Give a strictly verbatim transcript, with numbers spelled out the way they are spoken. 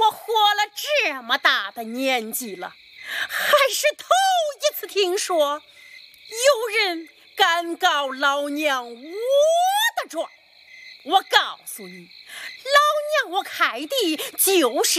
我活了这么大的年纪了，还是头一次听说有人敢告老娘我的状。我告诉你，老娘我开的就是